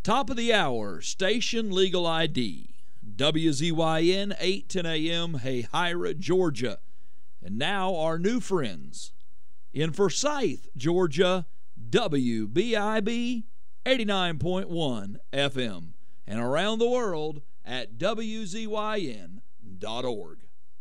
Top of the hour, Station Legal ID. WZYN 810 AM, Hahira, Georgia. And now our new friends. In Forsyth, Georgia, WBIB 89.1 FM. And around the world at WZYN.org.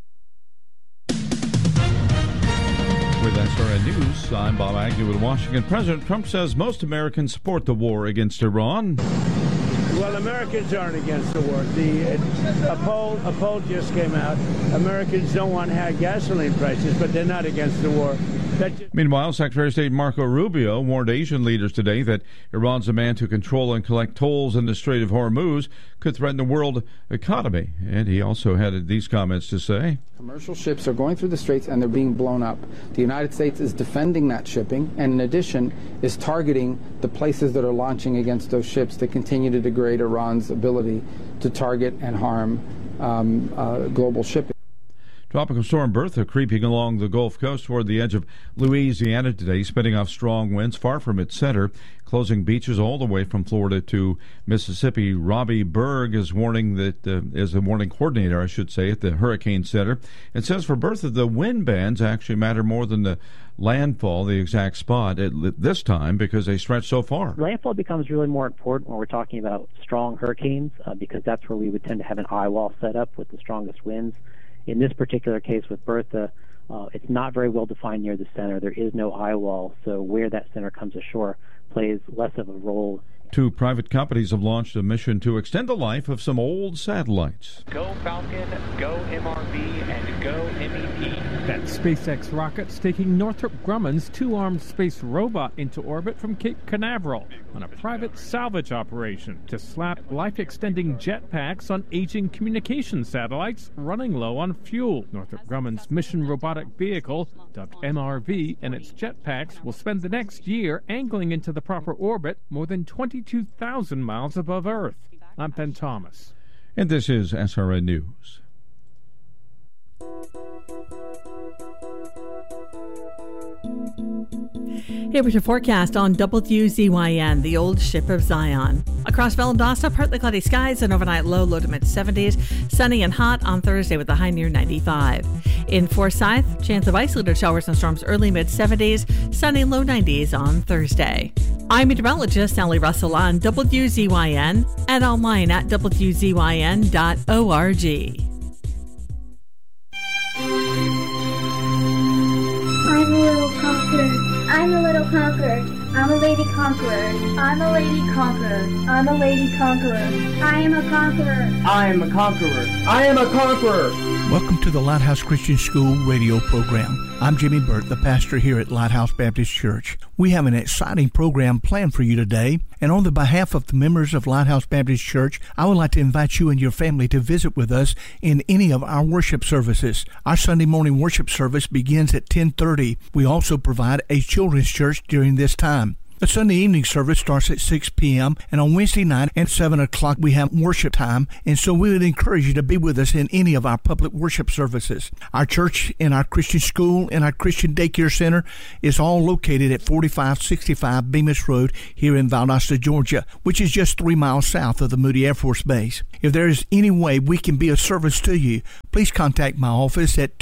With SRN News, I'm Bob Agnew in Washington. President Trump says most Americans support the war against Iran. Well, Americans aren't against the war. A poll just came out. Americans don't want high gasoline prices, but they're not against the war. Meanwhile, Secretary of State Marco Rubio warned Asian leaders today that Iran's demand to control and collect tolls in the Strait of Hormuz could threaten the world economy. And he also had these comments to say. Commercial ships are going through the straits and they're being blown up. The United States is defending that shipping and, in addition, is targeting the places that are launching against those ships to continue to degrade Iran's ability to target and harm global shipping. Tropical storm Bertha creeping along the Gulf Coast toward the edge of Louisiana today, spinning off strong winds far from its center, closing beaches all the way from Florida to Mississippi. Robbie Berg is warning that is the warning coordinator, I should say, at the Hurricane Center. It says for Bertha, the wind bands actually matter more than the landfall, the exact spot at this time, because they stretch so far. Landfall becomes really more important when we're talking about strong hurricanes, because that's where we would tend to have an eye wall set up with the strongest winds. In this particular case with Bertha, it's not very well defined near the center. There is no eye wall, so where that center comes ashore plays less of a role. 2 private companies have launched a mission to extend the life of some old satellites. Go Falcon, go MRV, and go MEP. That's SpaceX rockets taking Northrop Grumman's 2-armed space robot into orbit from Cape Canaveral on a private salvage operation to slap life-extending jetpacks on aging communication satellites running low on fuel. Northrop Grumman's mission robotic vehicle, dubbed MRV, and its jetpacks will spend the next year angling into the proper orbit more than 22,000 miles above Earth. I'm Ben Thomas. And this is SRN News. Here with your forecast on WZYN, the old ship of Zion. Across Valdosta, partly cloudy skies, an overnight low to mid-70s. Sunny and hot on Thursday with a high near 95. In Forsyth, chance of isolated showers and storms early mid-70s. Sunny low 90s on Thursday. I'm meteorologist Sally Russell on WZYN and online at WZYN.org. I'm a little conqueror. I'm a little conqueror. I'm a lady conqueror. I'm a lady conqueror. I'm a lady conqueror. I am a conqueror. I am a conqueror. I am a conqueror. Welcome to the Lighthouse Christian School radio program. I'm Jimmy Burt, the pastor here at Lighthouse Baptist Church. We have an exciting program planned for you today, and on the behalf of the members of Lighthouse Baptist Church, I would like to invite you and your family to visit with us in any of our worship services. Our Sunday morning worship service begins at 10:30. We also provide a children's church during this time. The Sunday evening service starts at 6 p.m. and on Wednesday night at 7 o'clock we have worship time, and so we would encourage you to be with us in any of our public worship services. Our church and our Christian school and our Christian daycare center is all located at 4565 Bemis Road here in Valdosta, Georgia, which is just 3 miles south of the Moody Air Force Base. If there is any way we can be of service to you, please contact my office at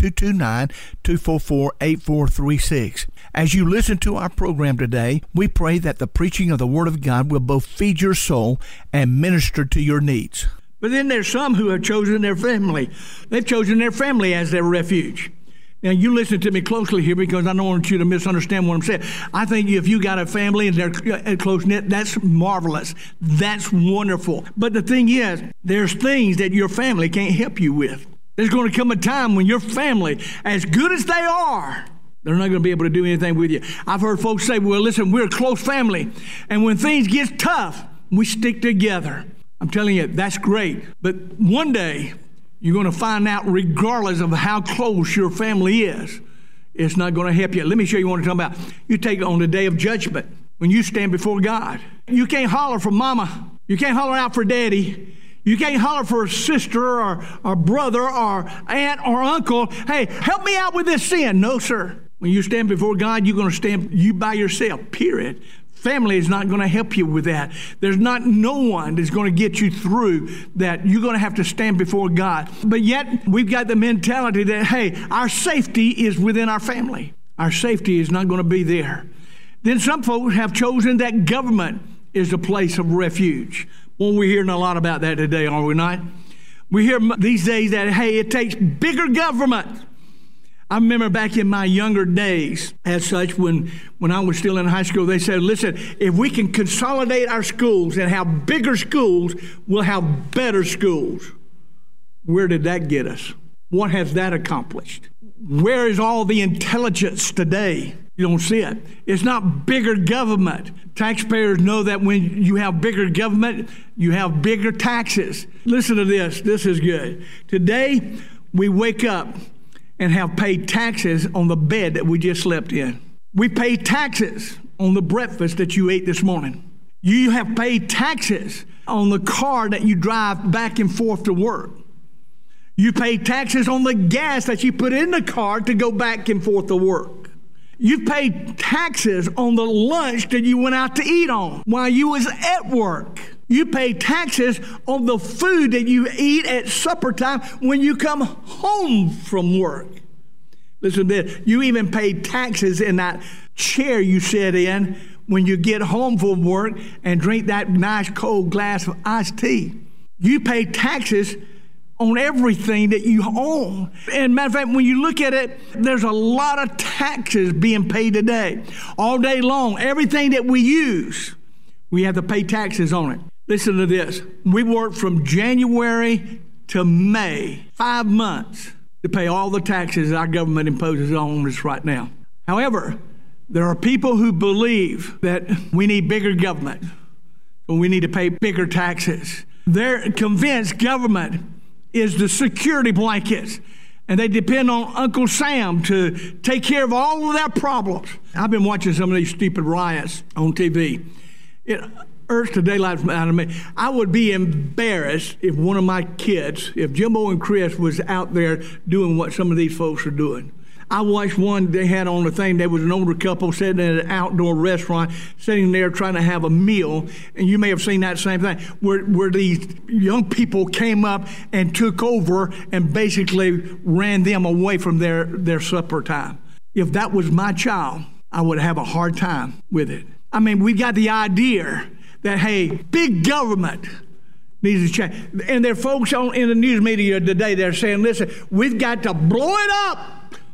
229-244-8436. As you listen to our program today, we pray that the preaching of the Word of God will both feed your soul and minister to your needs. But then there's some who have chosen their family. They've chosen their family as their refuge. Now, you listen to me closely here because I don't want you to misunderstand what I'm saying. I think if you got a family and they're close-knit, that's marvelous. That's wonderful. But the thing is, there's things that your family can't help you with. There's going to come a time when your family, as good as they are, they're not going to be able to do anything with you. I've heard folks say, well, listen, we're a close family, and when things get tough, we stick together. I'm telling you, that's great. But one day, you're going to find out, regardless of how close your family is, it's not going to help you. Let me show you what I'm talking about. You take it on the day of judgment, when you stand before God. You can't holler for mama. You can't holler out for daddy. You can't holler for a sister or brother or aunt or uncle. Hey, help me out with this sin. No, sir. When you stand before God, you're going to stand you by yourself, period. family is not going to help you with that. There's no one that's going to get you through that. You're going to have to stand before God. But yet, we've got the mentality that, hey, our safety is within our family. Our safety is not going to be there. Then some folks have chosen that government is a place of refuge. Well, we're hearing a lot about that today, are we not? We hear these days that, hey, it takes bigger government. I remember back in my younger days, as such, when I was still in high school, they said, listen, if we can consolidate our schools and have bigger schools, we'll have better schools. Where did that get us? What has that accomplished? Where is all the intelligence today? You don't see it. It's not bigger government. Taxpayers know that when you have bigger government, you have bigger taxes. Listen to this. This is good. Today, we wake up and have paid taxes on the bed that we just slept in. We pay taxes on the breakfast that you ate this morning. You have paid taxes on the car that you drive back and forth to work. You pay taxes on the gas that you put in the car to go back and forth to work. You paid taxes on the lunch that you went out to eat on while you was at work. You pay taxes on the food that you eat at supper time when you come home from work. Listen to this. You even pay taxes in that chair you sit in when you get home from work and drink that nice cold glass of iced tea. You pay taxes on everything that you own. And matter of fact, when you look at it, there's a lot of taxes being paid today. All day long, everything that we use, we have to pay taxes on it. Listen to this. We work from January to May, 5 months, to pay all the taxes our government imposes on us right now. However, there are people who believe that we need bigger government, or we need to pay bigger taxes. They're convinced government is the security blanket, and they depend on Uncle Sam to take care of all of their problems. I've been watching some of these stupid riots on TV. It irks the daylight out of me. I would be embarrassed if one of my kids, if Jimbo and Chris was out there doing what some of these folks are doing. I watched one they had on the thing. There was an older couple sitting in an outdoor restaurant, sitting there trying to have a meal. And you may have seen that same thing, where these young people came up and took over and basically ran them away from their supper time. If that was my child, I would have a hard time with it. I mean, we got the idea that, hey, big government needs to change. And there are folks in the news media today that are saying, listen, we've got to blow it up.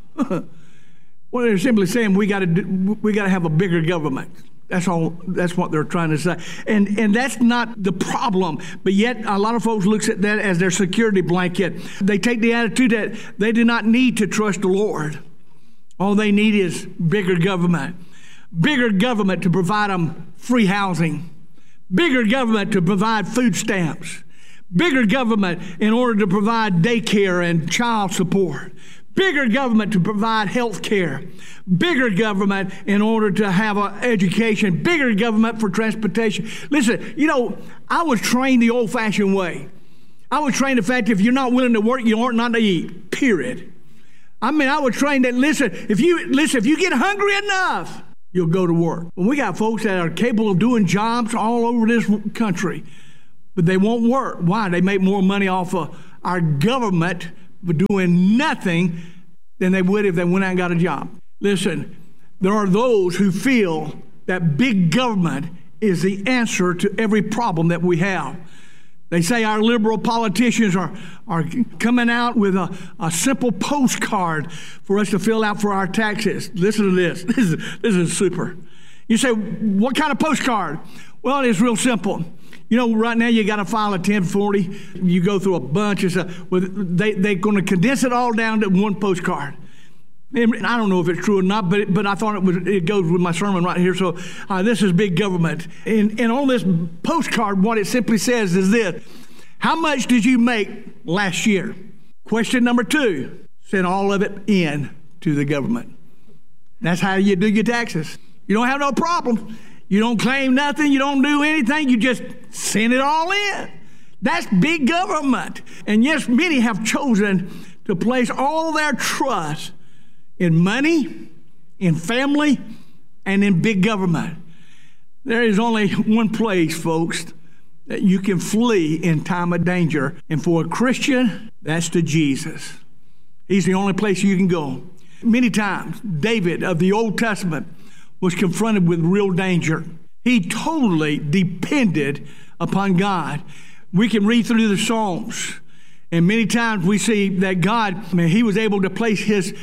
Well, they're simply saying we got to have a bigger government. That's all. That's what they're trying to say, and that's not the problem. But yet, a lot of folks looks at that as their security blanket. They take the attitude that they do not need to trust the Lord. All they need is bigger government to provide them free housing, bigger government to provide food stamps, bigger government in order to provide daycare and child support. Bigger government to provide health care. Bigger government in order to have an education. Bigger government for transportation. Listen, I was trained the old-fashioned way. I was trained the fact if you're not willing to work, you ought not to eat, period. I mean, I was trained that, if you get hungry enough, you'll go to work. Well, we got folks that are capable of doing jobs all over this country, but they won't work. Why? They make more money off of our government for doing nothing than they would if they went out and got a job. Listen, there are those who feel that big government is the answer to every problem that we have. They say our liberal politicians are coming out with a simple postcard for us to fill out for our taxes. Listen to this. This is super. You say, what kind of postcard? Well, it's real simple. Right now you got to file a 1040. You go through a bunch of stuff. They're going to condense it all down to one postcard. And I don't know if it's true or not, but I thought it goes with my sermon right here. So this is big government. And on this postcard, what it simply says is this: how much did you make last year? Question number 2, send all of it in to the government. That's how you do your taxes. You don't have no problem. You don't claim nothing. You don't do anything. You just send it all in. That's big government. And yes, many have chosen to place all their trust in money, in family, and in big government. There is only one place, folks, that you can flee in time of danger. And for a Christian, that's to Jesus. He's the only place you can go. Many times, David of the Old Testament was confronted with real danger. He totally depended upon God. We can read through the Psalms, and many times we see that God, he was able to place his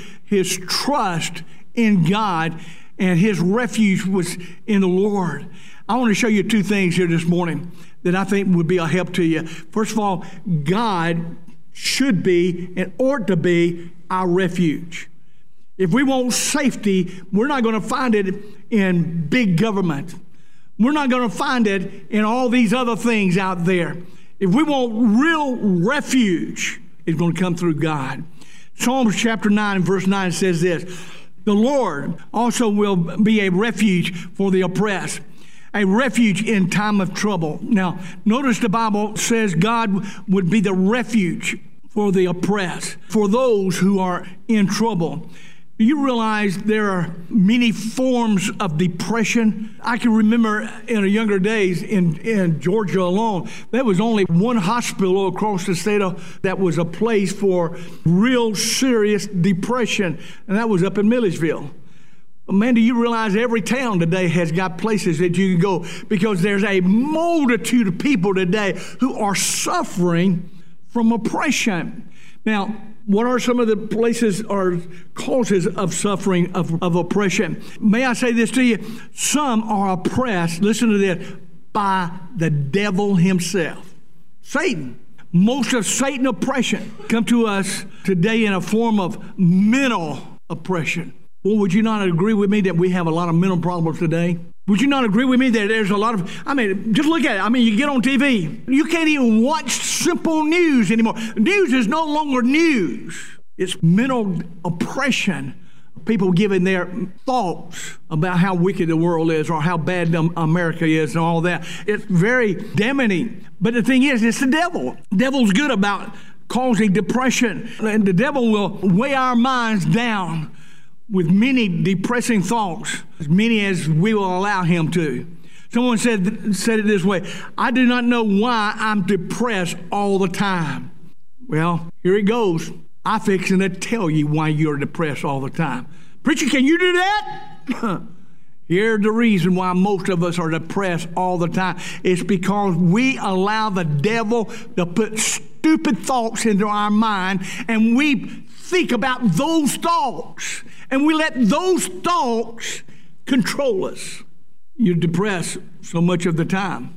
trust in God, and his refuge was in the Lord. I want to show you two things here this morning that I think would be a help to you. First of all, God should be and ought to be our refuge. If we want safety, we're not going to find it in big government. We're not going to find it in all these other things out there. If we want real refuge, it's going to come through God. Psalms chapter 9 and verse 9 says this: the Lord also will be a refuge for the oppressed, a refuge in time of trouble. Now, notice the Bible says God would be the refuge for the oppressed, for those who are in trouble. Do you realize there are many forms of depression? I can remember in younger days in Georgia alone, there was only one hospital across the state that was a place for real serious depression, and that was up in Milledgeville. Man, do you realize every town today has got places that you can go, because there's a multitude of people today who are suffering from oppression. Now, what are some of the places or causes of suffering, of oppression? May I say this to you? Some are oppressed, listen to this, by the devil himself, Satan. Most of Satan's oppression come to us today in a form of mental oppression. Well, would you not agree with me that we have a lot of mental problems today? Would you not agree with me that there's a lot of, just look at it. You get on TV. You can't even watch simple news anymore. News is no longer news. It's mental oppression. People giving their thoughts about how wicked the world is or how bad America is and all that. It's very damning. But the thing is, it's the devil. The devil's good about causing depression. And the devil will weigh our minds down with many depressing thoughts, as many as we will allow him to. Someone said it this way: I do not know why I'm depressed all the time. Well, here it goes. I'm fixing to tell you why you're depressed all the time. Preacher, can you do that? Here's the reason why most of us are depressed all the time. It's because we allow the devil to put stupid thoughts into our mind, and we think about those thoughts, and we let those thoughts control us. You're depressed so much of the time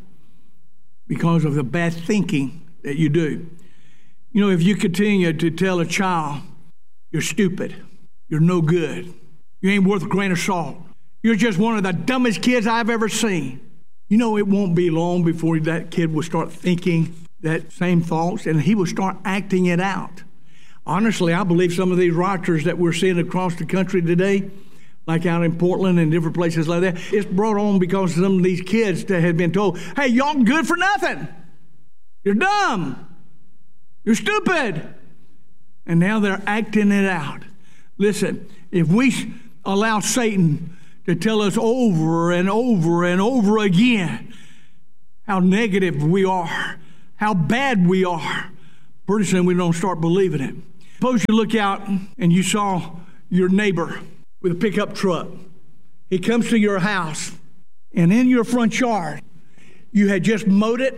because of the bad thinking that you do. You know, if you continue to tell a child, you're stupid, you're no good, you ain't worth a grain of salt, you're just one of the dumbest kids I've ever seen, you know, it won't be long before that kid will start thinking that same thoughts, and he will start acting it out. Honestly, I believe some of these rioters that we're seeing across the country today, like out in Portland and different places like that, it's brought on because some of these kids that have been told, hey, y'all good for nothing. You're dumb. You're stupid. And now they're acting it out. Listen, if we allow Satan to tell us over and over and over again how negative we are, how bad we are, pretty soon we don't start believing it. Suppose you look out and you saw your neighbor with a pickup truck. He comes to your house, and in your front yard, you had just mowed it,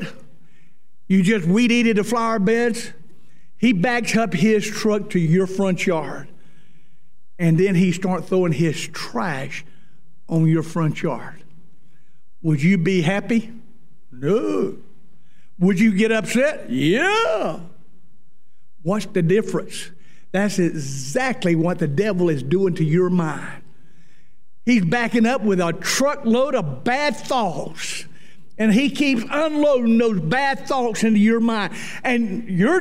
you just weed-eated the flower beds. He backs up his truck to your front yard, and then he starts throwing his trash on your front yard. Would you be happy? No. Would you get upset? Yeah. What's the difference? That's exactly what the devil is doing to your mind. He's backing up with a truckload of bad thoughts, and he keeps unloading those bad thoughts into your mind. And you're,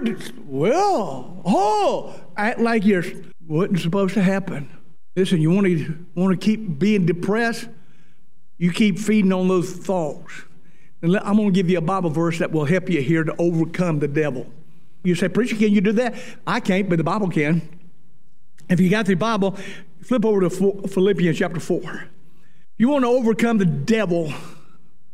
act like you're wasn't supposed to happen. Listen, you want to keep being depressed? You keep feeding on those thoughts. And I'm going to give you a Bible verse that will help you here to overcome the devil. You say, preacher, can you do that? I can't, but the Bible can. If you got the Bible, flip over to Philippians chapter 4. You want to overcome the devil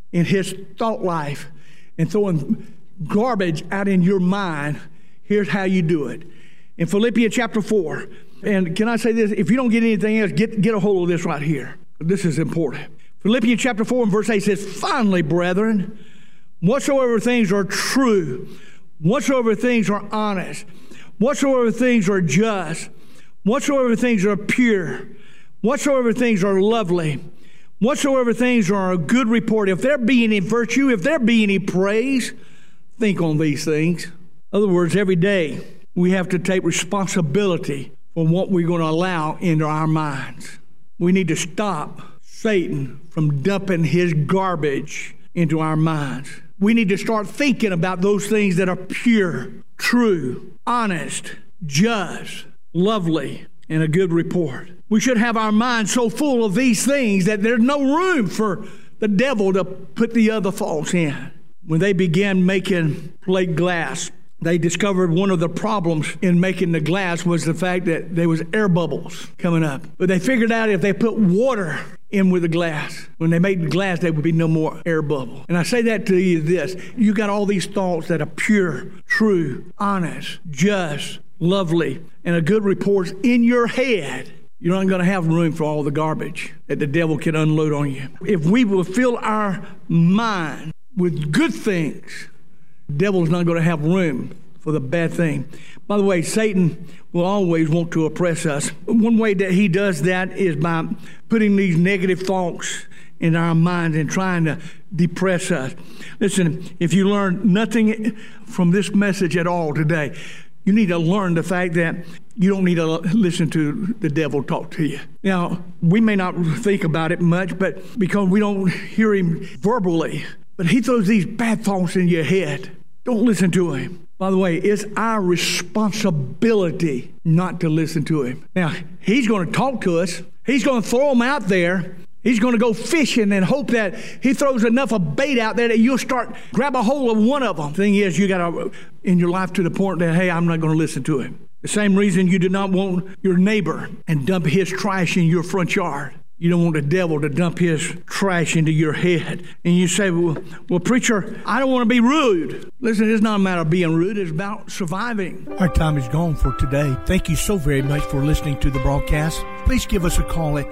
in his thought life and throwing garbage out in your mind, here's how you do it. In Philippians chapter 4, and can I say this? If you don't get anything else, get a hold of this right here. This is important. Philippians chapter 4 and verse 8 says, finally, brethren, whatsoever things are true, whatsoever things are honest, whatsoever things are just, whatsoever things are pure, whatsoever things are lovely, whatsoever things are a good report, if there be any virtue, if there be any praise, think on these things. In other words, every day we have to take responsibility for what we're going to allow into our minds. We need to stop Satan from dumping his garbage into our minds. We need to start thinking about those things that are pure, true, honest, just, lovely, and a good report. We should have our minds so full of these things that there's no room for the devil to put the other thoughts in. When they began making plate glass, they discovered one of the problems in making the glass was the fact that there was air bubbles coming up. But they figured out if they put water in with the glass, when they made the glass, there would be no more air bubble. And I say that to you this, you got all these thoughts that are pure, true, honest, just, lovely, and a good report in your head. You're not going to have room for all the garbage that the devil can unload on you. If we will fill our mind with good things, the devil's not going to have room for the bad thing. By the way, Satan will always want to oppress us. One way that he does that is by putting these negative thoughts in our minds and trying to depress us. Listen, if you learn nothing from this message at all today, you need to learn the fact that you don't need to listen to the devil talk to you. Now, we may not think about it much, but because we don't hear him verbally, but he throws these bad thoughts in your head. Don't listen to him. By the way, it's our responsibility not to listen to him. Now, he's going to talk to us. He's going to throw them out there. He's going to go fishing and hope that he throws enough of bait out there that you'll grab a hold of one of them. Thing is, you got to, in your life to the point that, hey, I'm not going to listen to him. The same reason you do not want your neighbor and dump his trash in your front yard. You don't want the devil to dump his trash into your head. And you say, well, preacher, I don't want to be rude. Listen, it's not a matter of being rude. It's about surviving. Our time is gone for today. Thank you so very much for listening to the broadcast. Please give us a call at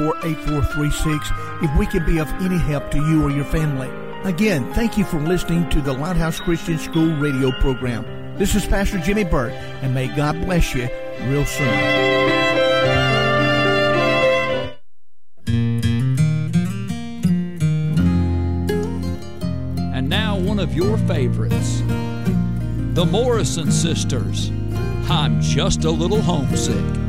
244-8436 if we can be of any help to you or your family. Again, thank you for listening to the Lighthouse Christian School radio program. This is Pastor Jimmy Burt, and may God bless you real soon. One of your favorites, the Morrison Sisters, I'm Just a Little Homesick.